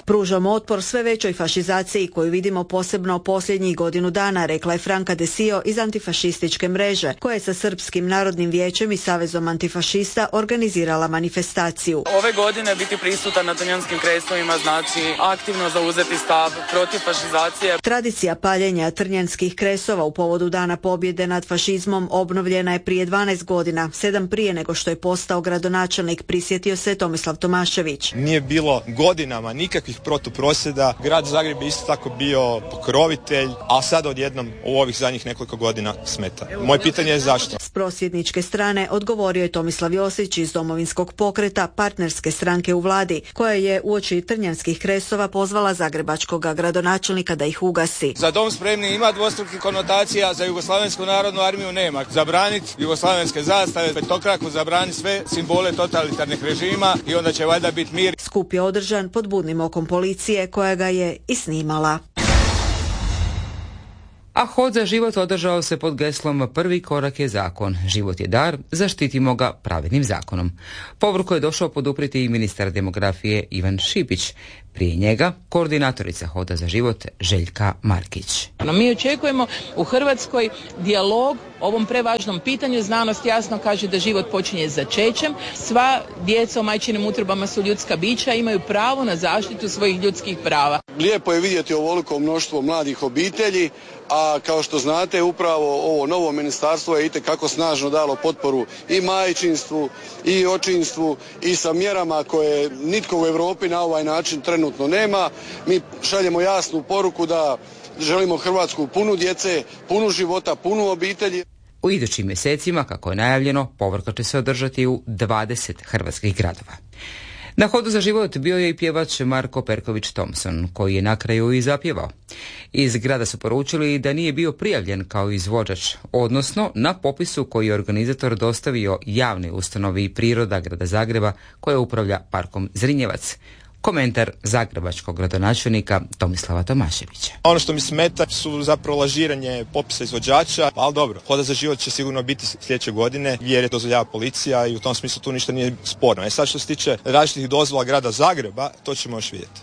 Pružamo otpor sve većoj fašizaciji koju vidimo posebno posljednjih godinu dana, rekla je Franka Desio iz antifašističke mreže, koja je sa Srpskim narodnim vijećem i Savezom antifašista organizirala manifestaciju. Ove godine biti prisutan na Trnjanskim kresovima znači aktivno zauzeti stav protiv fašizacije. Tradicija paljenja trnjanskih kresova u povodu Dana pobjede nad fašizmom obnovljena je prije 12 godina, 7 prije nego što je postao gradonačelnik, prisjetio se Tomislav Tomašević. Nije bilo godinama nikakvih protuprosvjeda, grad Zagreb je isto tako bio pokrovitelj, a sad odjednom u ovih zadnjih nekoliko godina smeta. Moje pitanje je zašto? S prosvjedničke strane odgovorio je Tomislav Josić iz Domovinskog pokreta, partnerske stranke u vladi, koja je uoči trnjanskih kresova pozvala zagrebačkog gradonačelnika da ih ugasi. Za dom spremni ima dvostrukih konotacija, za Jugoslavensku narodnu armiju nema. Zabraniti jugoslavenske zastave, petokraku, zabraniti sve simbole totalitarnih režima i onda će valjda biti mir. Skup je održan pod budnim okom policije koja ga je i snimala. A hod za život održao se pod geslom "Prvi korak je zakon, život je dar, zaštitimo ga pravednim zakonom". Povorku je došao poduprijeti i ministar demografije Ivan Šipić. Prije njega koordinatorica Hoda za život Željka Markić. Mi očekujemo u Hrvatskoj dijalog o ovom prevažnom pitanju. Znanost jasno kaže da život počinje začećem. Sva djeca u majčinim utrobama su ljudska bića, imaju pravo na zaštitu svojih ljudskih prava. Lijepo je vidjeti ovoliko mnoštvo mladih obitelji, a kao što znate upravo ovo novo ministarstvo je itekako snažno dalo potporu i majčinstvu i očinstvu i sa mjerama koje nitko u Europi na ovaj način trenutno nema. Mi šaljemo jasnu poruku da želimo Hrvatsku punu djece, punu života, punu obitelji. U idućim mjesecima, kako je najavljeno, povorka će se održati u 20 hrvatskih gradova. Na Hodu za život bio je i pjevač Marko Perković Thompson, koji je na kraju i zapjevao. Iz grada su poručili da nije bio prijavljen kao izvođač, odnosno na popisu koji je organizator dostavio javnoj ustanovi Priroda grada Zagreba koja upravlja parkom Zrinjevac. Komentar zagrebačkog gradonačelnika Tomislava Tomaševića. Ono što mi smeta su zapravo lažiranje popisa izvođača, ali dobro, Hoda za život će sigurno biti sljedeće godine jer je dozvoljava policija i u tom smislu tu ništa nije sporno. Sad što se tiče različitih dozvola grada Zagreba, to ćemo još vidjeti.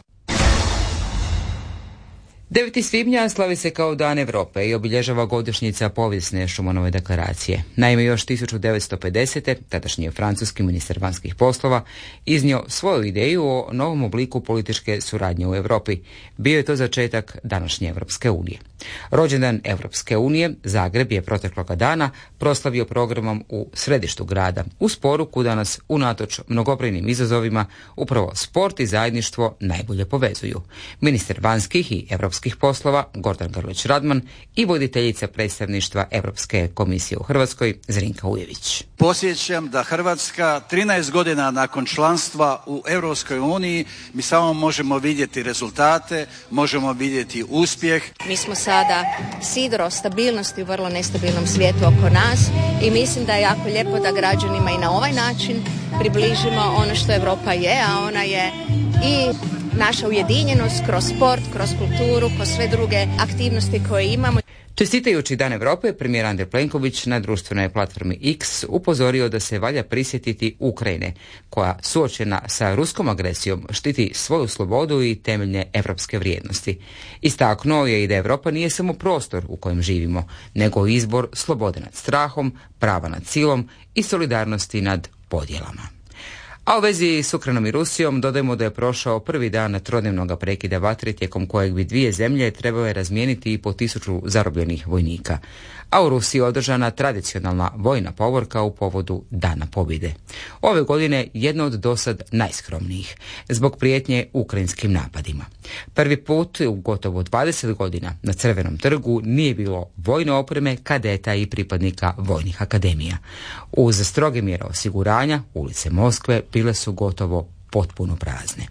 9. svibnja slavi se kao Dan Europe i obilježava godišnjica povijesne Šumanove deklaracije. Naime, još 1950. tadašnji je francuski ministar vanjskih poslova iznio svoju ideju o novom obliku političke suradnje u Europi. Bio je to začetak današnje Europske unije. Rođendan Europske unije Zagreb je protekloga dana proslavio programom u središtu grada uz poruku da nas unatoč mnogobrojnim izazovima upravo sport i zajedništvo najbolje povezuju. Ministar vanjskih i europskih poslova Gordan Grlić Radman i voditeljica predstavništva Europske komisije u Hrvatskoj Zrinka Ujević. Podsjećam da Hrvatska 13 godina nakon članstva u Europskoj uniji mi samo možemo vidjeti rezultate, možemo vidjeti uspjeh. Mi smo sada sidro stabilnosti u vrlo nestabilnom svijetu oko nas i mislim da je jako lijepo da građanima i na ovaj način približimo ono što Europa je, a ona je i naša ujedinjenost kroz sport, kroz kulturu, kroz sve druge aktivnosti koje imamo. Čestitajući Dan Europe, premijer Andrej Plenković na društvenoj platformi X upozorio da se valja prisjetiti Ukrajine, koja suočena sa ruskom agresijom štiti svoju slobodu i temeljne evropske vrijednosti. Istaknuo je i da Europa nije samo prostor u kojem živimo, nego izbor slobode nad strahom, prava nad silom i solidarnosti nad podjelama. A u vezi s Ukrajinom i Rusijom dodajemo da je prošao prvi dan trodnevnog prekida vatre tijekom kojeg bi dvije zemlje trebale razmijeniti i po 1000 zarobljenih vojnika. A u Rusiji je održana tradicionalna vojna povorka u povodu Dana pobjede. Ove godine jedna od dosad najskromnijih, zbog prijetnje ukrajinskim napadima. Prvi put u gotovo 20 godina na Crvenom trgu nije bilo vojne opreme, kadeta i pripadnika vojnih akademija. Uz stroge mjere osiguranja, ulice Moskve bile su gotovo potpuno prazne.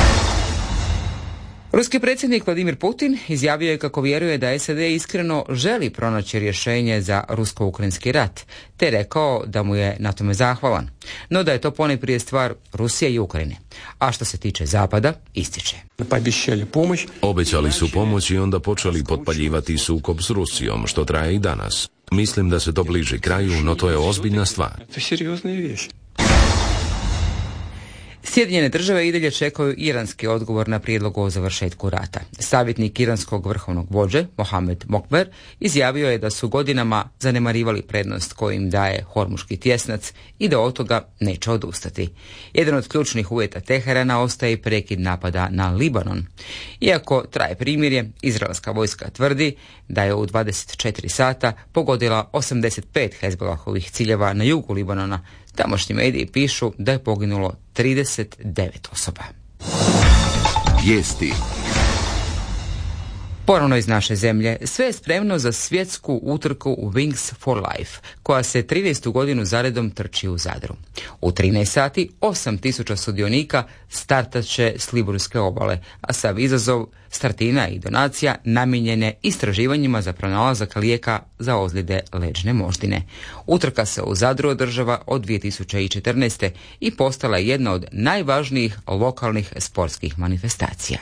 Ruski predsjednik Vladimir Putin izjavio je kako vjeruje da SAD iskreno želi pronaći rješenje za rusko-ukrajinski rat, te rekao da mu je na tome zahvalan, no da je to ponajprije stvar Rusije i Ukrajine. A što se tiče Zapada, ističe. Obećali su pomoć i onda počeli potpaljivati sukob s Rusijom, što traje i danas. Mislim da se to bliži kraju, no to je ozbiljna stvar. Sjedinjene države i dalje čekaju iranski odgovor na prijedlog o završetku rata. Savjetnik iranskog vrhovnog vođe, Mohamed Mokber, izjavio je da su godinama zanemarivali prednost koju im daje Hormuški tjesnac i da od toga neće odustati. Jedan od ključnih uvjeta Teherana ostaje prekid napada na Libanon. Iako traje primirje, izraelska vojska tvrdi da je u 24 sata pogodila 85 Hezbollahovih ciljeva na jugu Libanona. Tamošnji mediji pišu da je poginulo 39 osoba. Vijesti. Ponovno iz naše zemlje, sve je spremno za svjetsku utrku Wings for Life, koja se 13. godinu zaredom trči u Zadru. U 13 sati 8.000 sudionika startat će s Liburske obale, a sav izazov startina i donacija namijenjene istraživanjima za pronalazak lijeka za ozljede leđne moždine. Utrka se u Zadru održava od 2014. i postala je jedna od najvažnijih lokalnih sportskih manifestacija.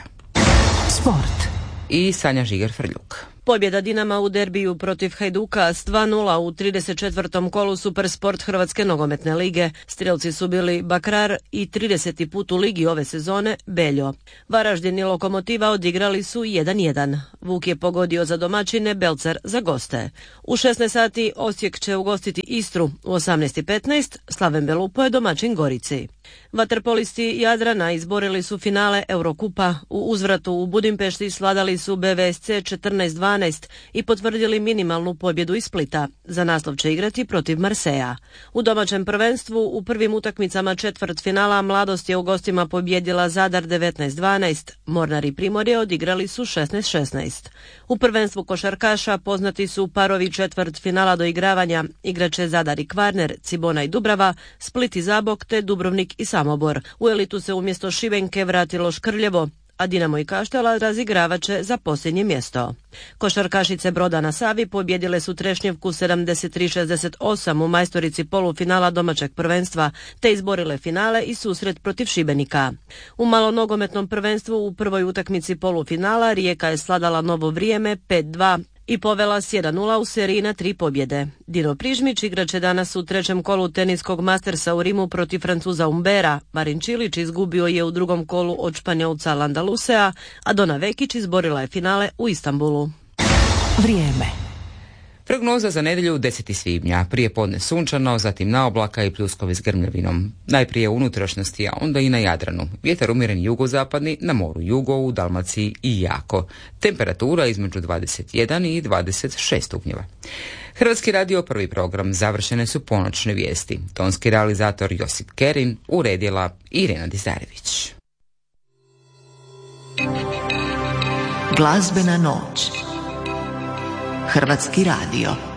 Sport. I Sanja Žiger-Frljuk. Pobjeda Dinama u derbiju protiv Hajduka s 2:0 u 34. kolu Supersport Hrvatske nogometne lige. Strijelci su bili Bakrar i 30. put u ligi ove sezone Beljo. Varaždin i Lokomotiva odigrali su 1:1. Vuk je pogodio za domaćine, Belcar za goste. U 16 sati Osijek će ugostiti Istru, u 18:15 Slaven Belupo je domaćin Gorici. Vaterpolisti Jadrana izborili su finale Eurokupa. U uzvratu u Budimpešti svladali su BVSC 14:12 i potvrdili minimalnu pobjedu iz Splita. Za naslov će igrati protiv Marseja. U domaćem prvenstvu u prvim utakmicama četvrtfinala Mladost je u gostima pobjedila Zadar 19:12. Mornar i Primorje odigrali su 16:16. U prvenstvu košarkaša poznati su parovi četvrtfinala do igravanja. Igraće Zadar i Kvarner, Cibona i Dubrava, Split i Zabok te Dubrovnik i Samobor. U elitu se umjesto Šibenke vratilo Škrljevo, a Dinamo i Kaštela razigravat će za posljednje mjesto. Košarkašice Broda na Savi pobjedile su Trešnjevku 73-68 u majstorici polufinala domaćeg prvenstva, te izborile finale i susret protiv Šibenika. U malonogometnom prvenstvu u prvoj utakmici polufinala Rijeka je sladala Novo Vrijeme 5:2 i povela s 1:0 u seriji na 3 pobjede. Dino Prižmić igraće danas u trećem kolu teniskog Mastersa u Rimu protiv Francuza Umbera. Marin Čilić izgubio je u drugom kolu od Španjolca Landalusea, a Dona Vekić izborila je finale u Istanbulu. Vrijeme. Prognoza za nedjelju 10. svibnja. Prije podne sunčano, zatim na oblaka i pljuskovi s grmljavinom. Najprije u unutrašnjosti, a onda i na Jadranu. Vjetar umjeren jugozapadni, na moru jugo, u Dalmaciji i jako. Temperatura između 21 i 26 stupnjeva. Hrvatski radio, prvi program, završene su ponoćne vijesti. Tonski realizator Josip Kerin, uredila Irena Dizarević. Glazbena noć. Hrvatski radio.